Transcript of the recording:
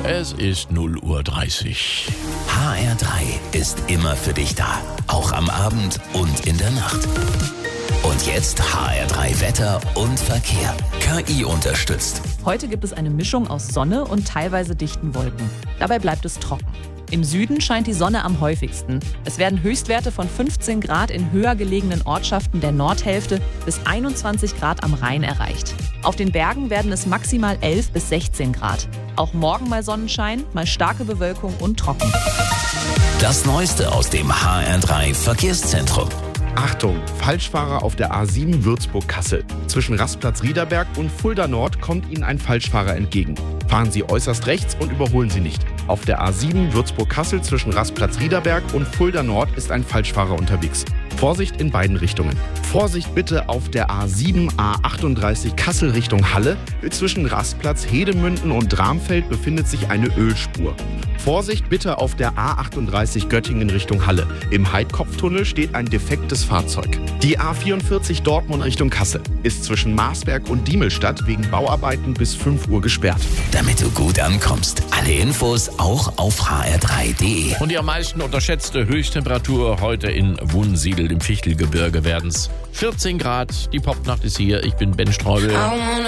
Es ist 0:30 Uhr. HR3 ist immer für dich da. Auch am Abend und in der Nacht. Und jetzt HR3 Wetter und Verkehr. KI unterstützt. Heute gibt es eine Mischung aus Sonne und teilweise dichten Wolken. Dabei bleibt es trocken. Im Süden scheint die Sonne am häufigsten. Es werden Höchstwerte von 15 Grad in höher gelegenen Ortschaften der Nordhälfte bis 21 Grad am Rhein erreicht. Auf den Bergen werden es maximal 11 bis 16 Grad. Auch morgen mal Sonnenschein, mal starke Bewölkung und trocken. Das Neueste aus dem HR3 Verkehrszentrum. Achtung, Falschfahrer auf der A7 Würzburg-Kassel. Zwischen Rastplatz Riederberg und Fulda Nord kommt Ihnen ein Falschfahrer entgegen. Fahren Sie äußerst rechts und überholen Sie nicht. Auf der A7 Würzburg-Kassel zwischen Rastplatz Riederberg und Fulda Nord ist ein Falschfahrer unterwegs. Vorsicht in beiden Richtungen. Vorsicht bitte auf der A7 A38 Kassel Richtung Halle. Zwischen Rastplatz Hedemünden und Dramfeld befindet sich eine Ölspur. Vorsicht bitte auf der A38 Göttingen Richtung Halle. Im Heidkopftunnel steht ein defektes Fahrzeug. Die A44 Dortmund Richtung Kassel ist zwischen Marsberg und Diemelstadt wegen Bauarbeiten bis 5 Uhr gesperrt. Damit du gut ankommst. Alle Infos auch auf hr3.de. Und die am meisten unterschätzte Höchsttemperatur heute in Wunsiedel im Fichtelgebirge werden es 14 Grad. Die Popnacht ist hier. Ich bin Ben Streubel.